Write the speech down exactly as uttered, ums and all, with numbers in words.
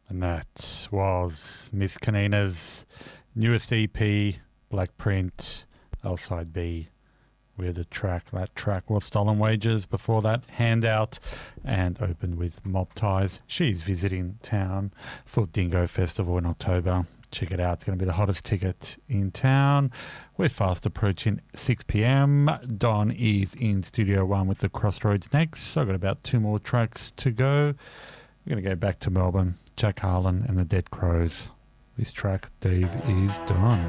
And that was Miss Kanina's newest E P, Black Print, L Side B, with a track. That track was Stolen Wages. Before that, Handout, and opened with Mob Ties. She's visiting town for Dingo Festival in October. Check it out. It's going to be the hottest ticket in town. We're fast approaching six p.m. Don is in Studio One with the Crossroads next. So I've got about two more tracks to go. We're going to go back to Melbourne. Jack Harlan and the Dead Crows. This track, Dave is Done.